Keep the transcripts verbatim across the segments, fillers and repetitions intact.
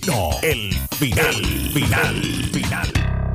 No, el final, final, final.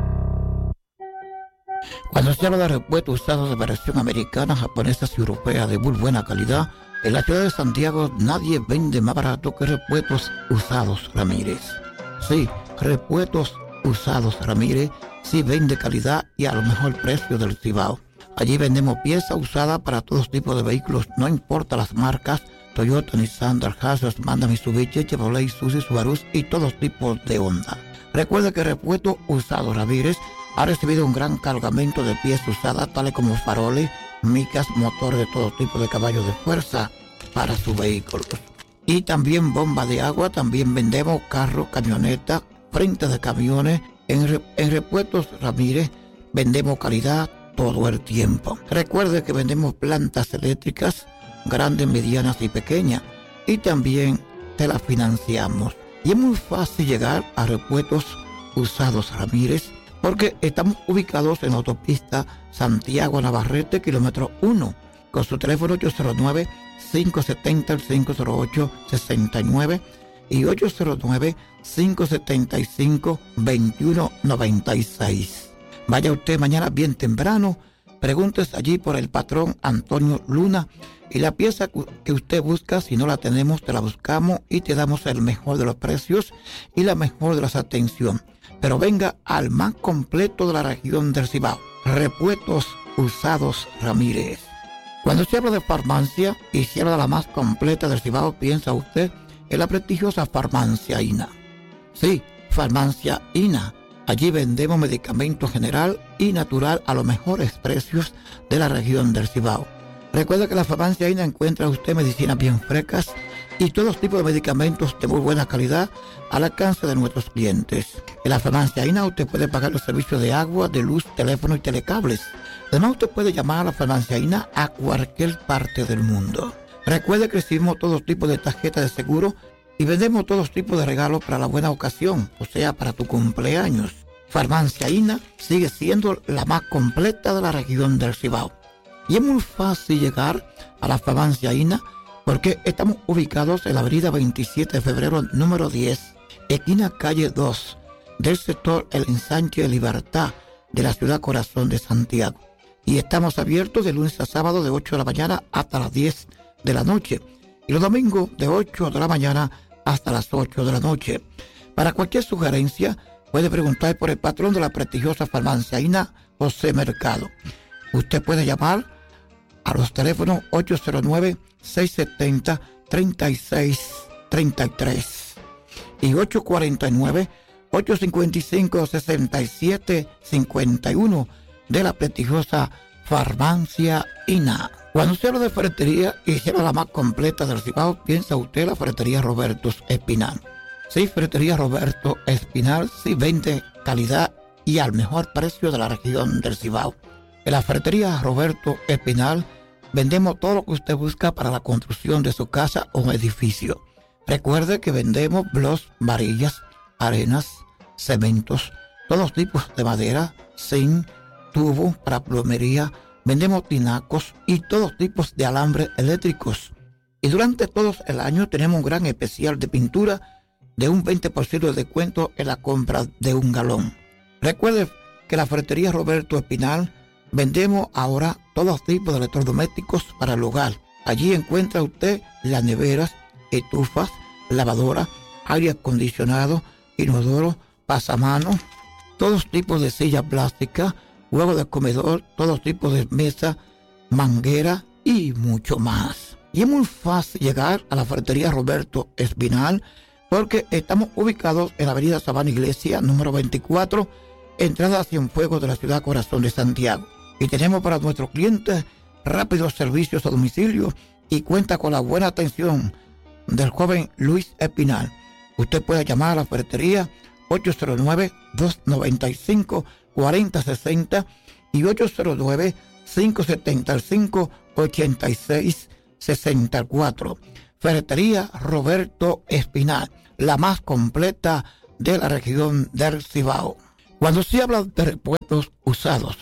Cuando se habla de repuestos usados de versión americana, japonesas y europeas de muy buena calidad, en la ciudad de Santiago nadie vende más barato que Repuestos Usados Ramírez. Sí, Repuestos Usados Ramírez sí vende calidad y a lo mejor precio del Cibao. Allí vendemos piezas usadas para todos tipos de vehículos, no importa las marcas, Toyota, Nissan, Daihatsu, Mazda, Mitsubishi, Chevrolet, Isuzu, Subaru y todos tipos de Honda. Recuerde que Repuestos Usados Ramírez ha recibido un gran cargamento de piezas usadas, tales como faroles, micas, motores de todo tipo de caballos de fuerza para sus vehículos. Y también bomba de agua, también vendemos carros, camionetas, frentes de camiones. En, Re, en Repuestos Ramírez vendemos calidad todo el tiempo. Recuerde que vendemos plantas eléctricas, grandes, medianas y pequeñas. Y también te las financiamos. Y es muy fácil llegar a Repuestos Usados Ramírez, porque estamos ubicados en la autopista Santiago-Navarrete, kilómetro uno, con su teléfono ocho cero nueve, cinco siete cero, cinco cero ocho, seis nueve y ocho cero nueve, cinco siete cinco, dos uno nueve seis. Vaya usted mañana bien temprano, pregúntese allí por el patrón Antonio Luna y la pieza que usted busca, si no la tenemos, te la buscamos y te damos el mejor de los precios y la mejor de las atenciones. Pero venga al más completo de la región del Cibao, Repuestos Usados Ramírez. Cuando se habla de farmacia y se habla de la más completa del Cibao, piensa usted en la prestigiosa Farmacia INA. Sí, Farmacia INA. Allí vendemos medicamento general y natural a los mejores precios de la región del Cibao. Recuerda que en la Farmacia INA encuentra usted medicinas bien frescas y todo tipo de medicamentos de muy buena calidad al alcance de nuestros clientes. En la Farmacia INA usted puede pagar los servicios de agua, de luz, teléfono y telecables. Además usted puede llamar a la Farmacia INA a cualquier parte del mundo. Recuerde que recibimos todo tipo de tarjetas de seguro y vendemos todo tipo de regalos para la buena ocasión, o sea, para tu cumpleaños. Farmacia INA sigue siendo la más completa de la región del Cibao. Y es muy fácil llegar a la Farmacia INA porque estamos ubicados en la avenida veintisiete de febrero, número diez, esquina calle dos, del sector El Ensanche de Libertad de la ciudad corazón de Santiago. Y estamos abiertos de lunes a sábado de ocho de la mañana hasta las diez de la noche. Y los domingos de ocho de la mañana hasta las ocho de la noche. Para cualquier sugerencia, puede preguntar por el patrón de la prestigiosa Farmacia INA, José Mercado. Usted puede llamar a los teléfonos ocho cero nueve, seis siete cero, tres seis tres tres y ocho cuatro nueve, ocho cinco cinco, seis siete cinco uno de la prestigiosa Farmacia INA. Cuando se habla de ferretería y se habla la más completa del Cibao, piensa usted la ferretería Roberto Espinal. Sí, ferretería Roberto Espinal sí vende calidad y al mejor precio de la región del Cibao. En la ferretería Roberto Espinal vendemos todo lo que usted busca para la construcción de su casa o edificio. Recuerde que vendemos bloques, varillas, arenas, cementos, todos tipos de madera, zinc, tubos para plomería, vendemos tinacos y todos tipos de alambres eléctricos. Y durante todo el año tenemos un gran especial de pintura de un veinte por ciento de descuento en la compra de un galón. Recuerde que la ferretería Roberto Espinal vendemos ahora todos tipos de electrodomésticos para el hogar. Allí encuentra usted las neveras, estufas, lavadoras, aire acondicionado, inodoro, pasamanos, todos tipos de sillas plásticas, huevos de comedor, todos tipos de mesas, manguera y mucho más. Y es muy fácil llegar a la ferretería Roberto Espinal porque estamos ubicados en la avenida Sabana Iglesia, número veinticuatro, entrada a Cienfuegos de la ciudad corazón de Santiago. Y tenemos para nuestros clientes rápidos servicios a domicilio y cuenta con la buena atención del joven Luis Espinal. Usted puede llamar a la ferretería ocho cero nueve, dos nueve cinco, cuatro cero seis cero y ocho cero nueve, cinco siete cinco, ocho seis seis cuatro. Ferretería Roberto Espinal, la más completa de la región del Cibao. Cuando se habla de repuestos usados,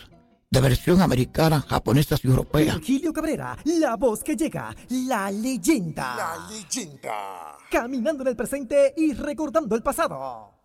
de versión americana, japonesas y europeas. Virgilio Cabrera, la voz que llega, la leyenda. La leyenda. Caminando en el presente y recordando el pasado.